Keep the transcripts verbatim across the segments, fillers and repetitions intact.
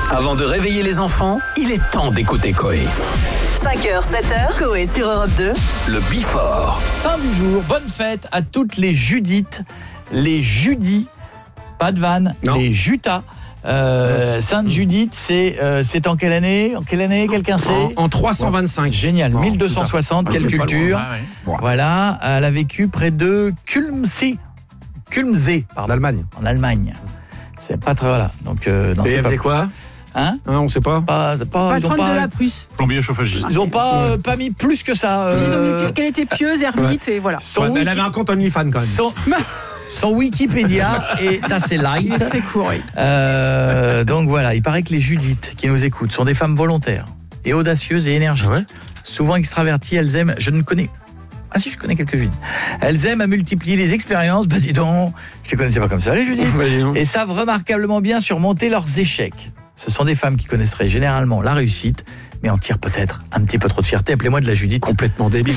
Avant de réveiller les enfants, il est temps d'écouter Coé. cinq heures, sept heures, Coé sur Europe deux. Le Before. Saint du jour, bonne fête à toutes les Judith, les Judis, pas de vanne, Non. les Jutas. Euh, Sainte Judith, c'est euh, c'est en quelle année En quelle année, quelqu'un sait? En, en trois cent vingt-cinq. Génial, Bon, mille deux cent soixante, quelle c'est pas culture. loin, ouais, ouais. Voilà, elle a vécu près de Kulmsee, Kulmsee, pardon, L'Allemagne. en Allemagne. C'est pas très voilà. Donc euh, non, Et c'est elle pas faisait quoi hein hein, On sait pas. pas, c'est pas, ils ont Patronne pas, de la Prusse. Plombier chauffagiste. ils ont pas euh, pas mis plus que ça. Ils ont euh, mis qu'elle était pieuse, ermite, et voilà. son, Ouais, mais elle wiki, avait un compte OnlyFans quand même. son, son Wikipédia est assez Il est light. très court, oui. Euh, donc voilà, il paraît que les Judith qui nous écoutent sont des femmes volontaires et audacieuses et énergiques. Ah ouais Souvent extraverties, elles aiment, je ne connais Ah si, je connais quelques Judith. Elles aiment à multiplier les expériences, bah dis donc, je les connaissais pas comme ça les Judith. Bah, dis donc. Et savent remarquablement bien surmonter leurs échecs. Ce sont des femmes qui connaisseraient généralement la réussite, mais en tirent peut-être un petit peu trop de fierté. Appelez-moi de la Judith. Complètement débile.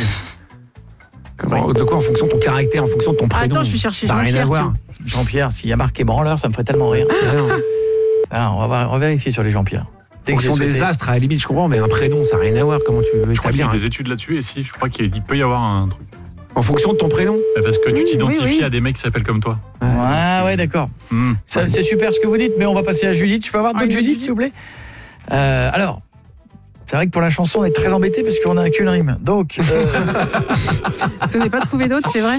Comment, de quoi en fonction de ton caractère, en fonction de ton prénom. Attends, je vais chercher Ça n'a rien à Jean-Pierre, voir. Jean-Pierre, s'il y a marqué branleur, ça me ferait tellement rire. Ah non. Alors, on va, voir- on va vérifier sur les Jean-Pierre. Dès En que j'ai fonction des sauté- astres, à la limite, je comprends, mais un prénom, ça n'a rien à voir. Comment tu veux Je crois qu'il y a établir des études là-dessus et si, je crois qu'il peut y avoir un truc. En fonction de ton prénom. Parce que tu Oui, t'identifies oui, oui. à des mecs qui s'appellent comme toi. Ouais, ouais, d'accord. Hmm. Ça, c'est super ce que vous dites, mais on va passer à Judith. Je peux avoir Ah, d'autres une autre Judith, s'il vous plaît euh, Alors, c'est vrai que pour la chanson, on est très embêtés parce qu'on n'a qu'une rime. Donc, euh, Vous n'avez pas trouvé d'autres, c'est vrai?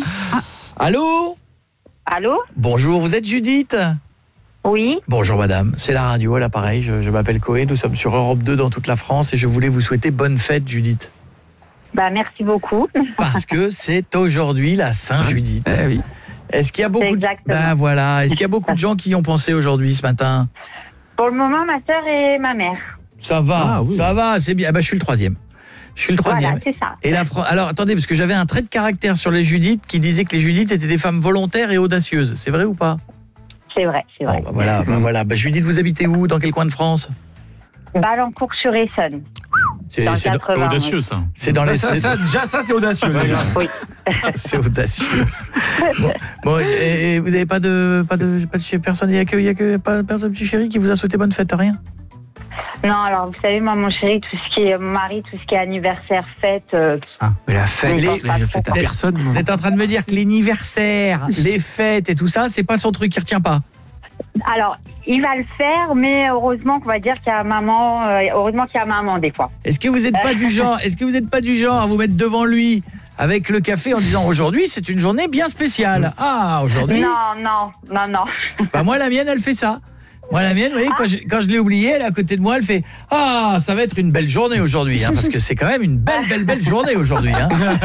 allô Allô? Bonjour, vous êtes Judith? Oui, Bonjour madame, c'est la radio à l'appareil, je, je m'appelle Coé, nous sommes sur Europe deux dans toute la France et je voulais vous souhaiter bonne fête Judith. bah merci beaucoup. Parce que c'est aujourd'hui la Saint-Judith. Eh oui. Est-ce qu'il y a beaucoup de... Exactement. Ben voilà, est-ce qu'il y a beaucoup de gens qui y ont pensé aujourd'hui ce matin? Pour le moment, ma sœur et ma mère. Ça va, Ah, oui. ça va, c'est bien. Ah ben, je suis le troisième. Je suis le troisième. Voilà, c'est ça. Et la Fran- Alors attendez, parce que j'avais un trait de caractère sur les Judith qui disait que les Judith étaient des femmes volontaires et audacieuses. C'est vrai ou pas? C'est vrai, c'est Bon, vrai. bah voilà, bah voilà. Bah, Judith, vous habitez où? Dans quel coin de France? Balancourt-sur-Essonne. C'est Dans le c'est dans, quatre-vingts, Audacieux, oui. ça. c'est dans les... Ça, ça, déjà, ça, c'est audacieux. déjà. Oui. C'est audacieux. Bon, bon, et, et vous n'avez pas de, pas de, pas de personne, il n'y a que, il y a que pas personne, petit chéri qui vous a souhaité bonne fête, rien? Non, alors vous savez, moi, mon chéri, tout ce qui est mon mari, tout ce qui est anniversaire, fête, euh, Ah, mais la fête, Les- je l'ai faite à les- personne. moi. Vous êtes en train de me dire que l'anniversaire, les fêtes et tout ça, c'est pas son truc qui retient pas? alors, il va le faire, mais heureusement qu'on va dire qu'il y a maman, euh, heureusement qu'il y a maman des fois. Est-ce que vous n'êtes pas du genre, est-ce que vous n'êtes pas du genre à vous mettre devant lui avec le café en disant aujourd'hui c'est une journée bien spéciale? Ah, aujourd'hui. Non, non, non, non. Bah moi la mienne elle fait ça. Moi la mienne, vous voyez, quand je, quand je l'ai oubliée, elle est à côté de moi, elle fait ah ça va être une belle journée aujourd'hui, hein, parce que c'est quand même une belle belle belle journée aujourd'hui. Hein.